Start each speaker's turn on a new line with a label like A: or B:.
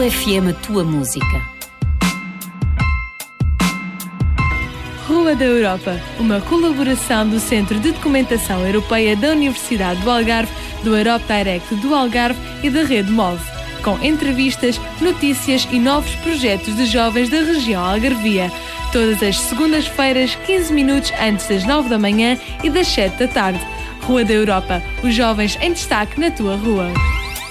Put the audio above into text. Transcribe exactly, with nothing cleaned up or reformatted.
A: Tua F M, a tua música.
B: Rua da Europa, uma colaboração do Centro de Documentação Europeia da Universidade do Algarve, do Europe Direct do Algarve e da Rede Move, com entrevistas, notícias e novos projetos de jovens da região algarvia. Todas as segundas-feiras, quinze minutos antes das nove da manhã e das sete da tarde. Rua da Europa, os jovens em destaque na tua rua.